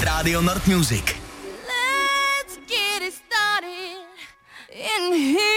Rádio Nord Music. Let's get it started in here.